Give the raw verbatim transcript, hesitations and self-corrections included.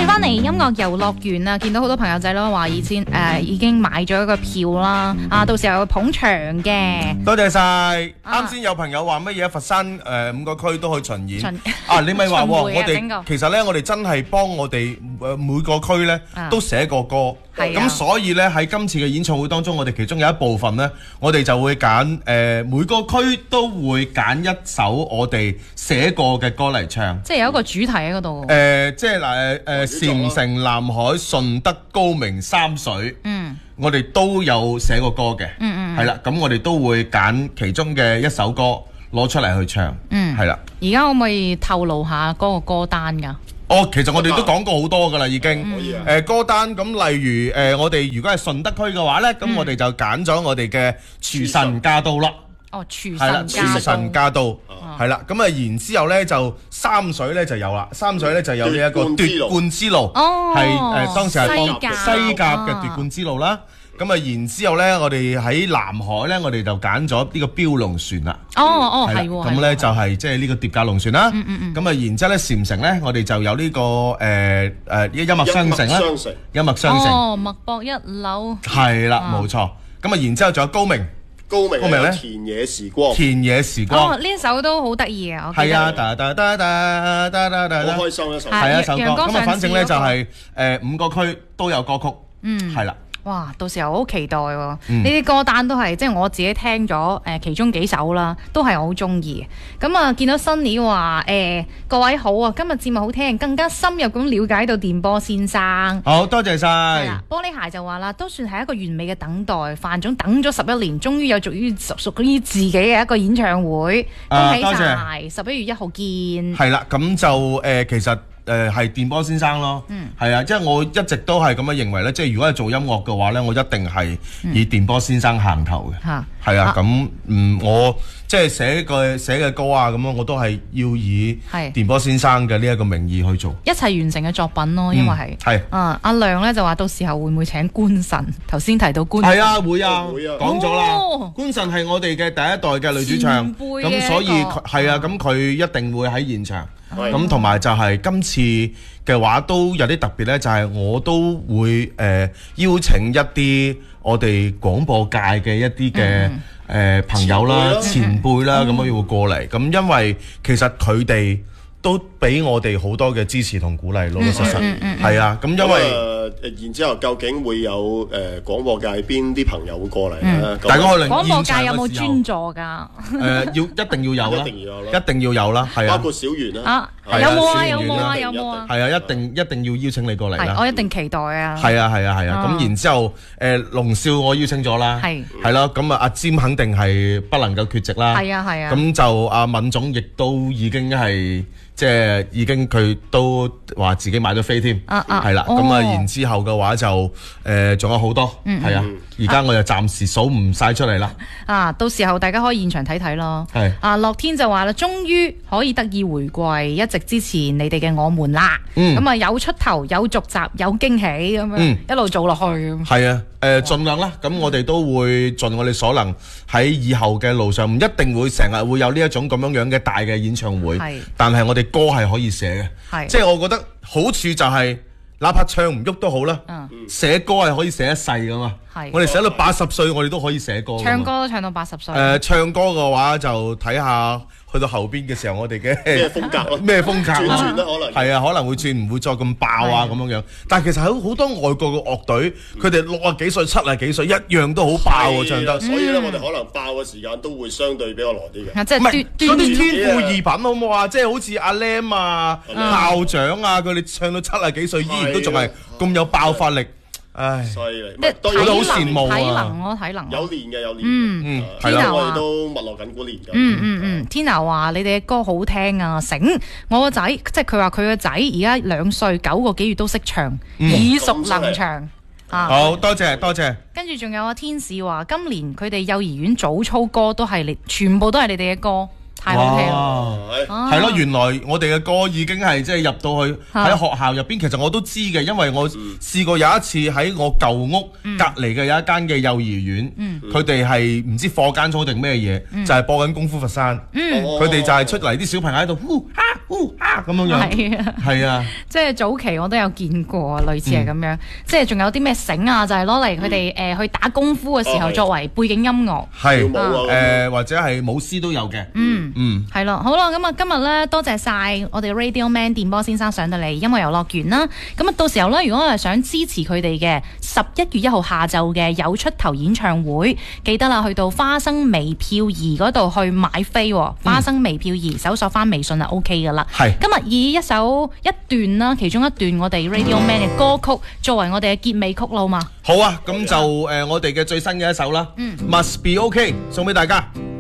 哋翻嚟音樂遊樂園啊，見到好多朋友仔咯，話以前誒、呃、已經買咗一個票啦，啊，到時候有捧場嘅。 多謝晒。 啊啱先有朋友話乜嘢？佛山誒、呃、五個區都去巡演。 巡啊，你咪話喎， 巡迴啊我哋整個其實咧，我哋真係幫我哋誒每個區咧啊都寫過歌。 係啊咁所以咧喺今次嘅演唱會當中，我哋其中有一部分咧，我哋就會揀誒、呃、每個區都會揀一首我哋寫過嘅歌嚟唱。 即係有一個主題喺嗰度。 誒、呃，即係嗱誒誒，禪城、南海、順德、高明、三水， 嗯， 我哋都有寫過歌嘅， 嗯嗯係啦，咁我哋都會揀其中嘅一首歌攞出嚟去唱， 嗯係啦。 而家可唔可以透露下嗰個歌單㗎？ 哦，其實我哋都講過好多噶啦，已經。 可以啊。 誒歌單咁，例如誒我哋如果係順德區嘅話咧，咁我哋就揀咗我哋嘅廚神駕到啦。 哦，廚係啦， 神廚神駕到。 駕到，係啦，咁啊，然之後咧就三水咧就有啦，三水咧就有呢一個奪冠之路， 哦係誒當時係幫西甲西甲嘅奪冠之路啦。咁啊，然之後咧，我哋喺南海咧，我哋就揀咗呢個標龍船啦。 哦哦， 係啦係喎。 咁咧就係即係呢個蝶架龍船啦。 嗯嗯嗯咁啊，然之後咧禪城咧，我哋就有呢個誒誒音樂商城啦。 音樂商城音樂商城哦，脈搏一樓。 係啦， 啊冇錯。咁啊，然之後仲有高明高明高明呢有田野時光， 田野時哦， 光。 呢一首都好得意嘅，我記得係啊，噠噠噠噠噠噠噠好開心一首歌。 係係一首歌。 陽光咁啊，反正咧就上次嗰個係誒五個區都有歌曲。 嗯係啦。 哇！到時候好期待喎，呢嗯啲歌單都係即係我自己聽咗誒、呃、其中幾首啦，都係我好中意嘅。咁啊，見到 Sunny 話誒各位好啊，今日節目好聽，更加深入咁了解到電波先生。 好多謝晒。 係啦，玻璃鞋就話啦，都算係一個完美嘅等待。范總等咗十一年，終於有屬於屬於自己嘅一個演唱會，恭喜啊多謝晒！十一月一號見。 係啦，咁就誒、呃、其實。誒係電波先生咯，係啊、嗯，即係我一直都係咁樣認為咧，即係如果係做音樂嘅話咧，我一定係以電波先生行頭嘅， 嚇係啊，咁嗯我即係寫嘅寫嘅歌啊咁樣，我都係要以係電波先生嘅呢一個名義去做， 一齊完成嘅作品咯，因為係係啊，阿亮咧就話到時候會唔會請官神？頭先提到官神係啊，會啊， 會啊講咗啦哦， 官神係我哋嘅第一代嘅女主唱， 前輩嘅咁所以一個佢係啊，咁佢一定會喺現場。 係咁同埋就係今次嘅話都有啲特別呢，就係、我都會誒、呃、邀請一啲我哋廣播界嘅一啲嘅誒朋友啦、前輩啦，咁樣會過嚟。咁因為其實佢哋都俾我哋好多嘅支持同鼓勵，老老實實係啊。咁因為誒，然之後究竟會有誒廣播界邊啲朋友會過嚟咧？ 大家可能廣播界有冇現場嘅時候專座㗎？ 誒要一定要有啦， 一定要有啦一定要有啦，係啊包括，小圓啦， 啊， 係啊有冇啊？ 小有冇啊？ 圓有冇啊？ 係啊，一定一定要邀請你過嚟係， 啦。 我一定期待啊！ 係啊係啊係啊， 啊咁然之後誒龍少我邀請咗啦， 係係咯，咁啊阿詹肯定係不能夠缺席啦， 係啊係啊咁就阿敏總亦都已經係即係已經佢都話自己買咗飛添， 啊啊係啦， 哦咁啊然之後嘅話就誒仲有好多，係啊，而家我就暫時數唔晒出嚟啦， 啊，到時候大家可以現場睇睇咯。 係啊，樂天就話啦，終於可以得以回歸，一直支持你哋嘅我們啦。 嗯咁啊，有出頭，有續集，有驚喜咁樣， 嗯一路做落去咁。 係啊，誒盡量啦，咁我哋都會盡我哋所能喺以後嘅路上，唔一定會成日會有呢一種咁樣樣嘅大嘅演唱會係， 但係我哋歌係可以寫嘅， 係即係我覺得好處就係，哪怕唱唔喐都好啦， 嗯寫歌係可以寫一世噶嘛係， 我哋寫到八十歲，我哋都可以寫歌㗎嘛。 唱歌都唱到八十歲。 誒唱歌嘅話就睇下去到後邊嘅時候，我哋嘅咩風格咯？ 咩風格轉啊轉啦可能係啊，可能會轉，唔會再咁爆啊咁樣樣。但係其實喺好多外國嘅樂隊，佢哋六啊幾歲、七啊幾歲一樣都好爆喎，唱得。 所以咧，我哋可能爆嘅時間都會相對比較耐啲嘅。 啊，即係唔係嗰端端啲天賦異稟好唔好啊？即係好似阿 Lam 啊、校長啊，佢哋唱到七啊幾歲，依然都仲係咁有爆發力。唉， 犀利， 即係當然我都好體能羨慕啊體能咯，體能。 有練嘅，有練嘅。 嗯嗯誒係啦我哋都密鑼緊鼓練緊。 嗯嗯嗯，Tina 話你哋嘅歌好聽啊，醒！我個仔即係佢話佢個仔而家兩歲九個幾月都識唱，耳熟能詳啊！ 好多謝多謝。 跟住仲有阿天使話，今年佢哋幼兒園早操歌都係你，全部都係你哋嘅歌，太好聽啦！ 哇係啊係咯，原來我哋嘅歌已經係即係入到去啊喺學校入邊，其實我都知嘅，因為我試過有一次喺我舊屋隔離嘅有一間嘅幼兒園，佢哋係唔知課間操定咩嘢，就係播緊功夫佛山， 嗯哦佢哋就係出嚟啲小朋友喺度呼哈呼啊咁樣樣。 係啊， 係啊， 即係早期我都有見過，類似係咁樣。即係仲有啲咩繩啊，就係攞嚟佢哋誒去打功夫嘅時候哦係作為背景音樂。 係跳舞啊咁誒或者係舞獅都有嘅。 嗯嗯， 係咯，好啦，咁啊今日咧多謝晒我哋 Radio Man 電波先生上到嚟音樂遊樂園啦。咁啊到時候咧，如果我係想支持佢哋嘅十一月一號下晝嘅有出頭演唱會，記得啦，去到花生微票儀嗰度去買飛喎。花生微票儀搜索翻微信就 O K 噶啦。 係今日以一首一段啦，其中一段我哋 Radio Man 嘅歌曲作為我哋嘅結尾曲啦，好嘛？ 好啊，咁就誒我哋嘅最新嘅一首啦，Must Be OK 送俾大家。